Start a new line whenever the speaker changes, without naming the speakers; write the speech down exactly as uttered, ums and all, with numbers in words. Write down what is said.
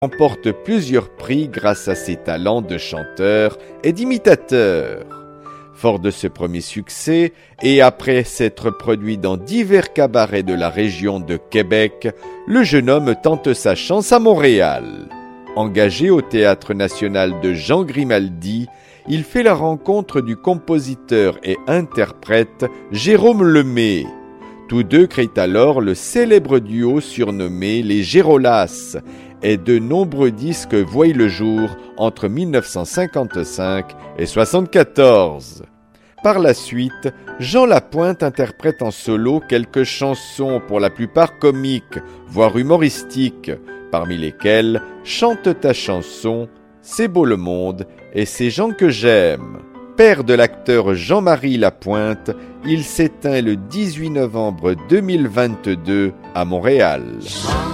remporte plusieurs prix grâce à ses talents de chanteur et d'imitateur. Fort de ce premier succès, et après s'être produit dans divers cabarets de la région de Québec, le jeune homme tente sa chance à Montréal. Engagé au Théâtre national de Jean Grimaldi, il fait la rencontre du compositeur et interprète Jérôme Lemay. Tous deux créent alors le célèbre duo surnommé les Gérolas, et de nombreux disques voient le jour entre mille neuf cent cinquante-cinq et soixante-quatorze. Par la suite, Jean Lapointe interprète en solo quelques chansons pour la plupart comiques, voire humoristiques, parmi lesquelles « Chante ta chanson »,« C'est beau le monde » et « Ces gens que j'aime ». Père de l'acteur Jean-Marie Lapointe, il s'éteint le dix-huit novembre deux mille vingt-deux à Montréal.